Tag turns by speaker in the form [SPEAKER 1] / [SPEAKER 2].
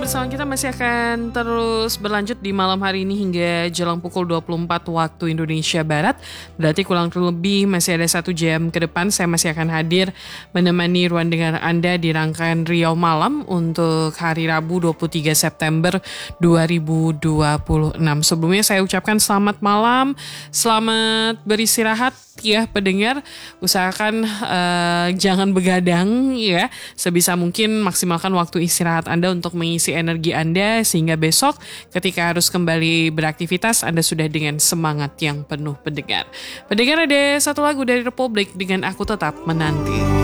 [SPEAKER 1] kebersamaan kita masih akan terus berlanjut di malam hari ini hingga jelang pukul 24 waktu Indonesia Barat. Berarti kurang lebih masih ada 1 jam ke depan saya masih akan hadir menemani ruang dengar Anda di rangkaian Riau Malam untuk hari Rabu 23 September 2026. Sebelumnya saya ucapkan selamat malam, selamat beristirahat ya pendengar. Usahakan jangan begadang ya, sebisa mungkin maksimalkan waktu istirahat Anda untuk mengisi energi Anda sehingga besok ketika harus kembali beraktivitas Anda sudah dengan semangat yang penuh pendengar. Pendengar, ada satu lagu dari Republik dengan Aku Tetap Menanti.